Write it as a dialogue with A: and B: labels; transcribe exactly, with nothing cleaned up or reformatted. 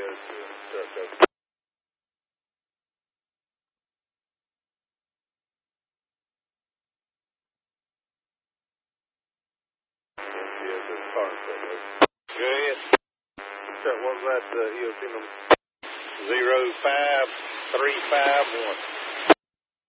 A: Good. What was that? Uh, E O C number zero five three five one.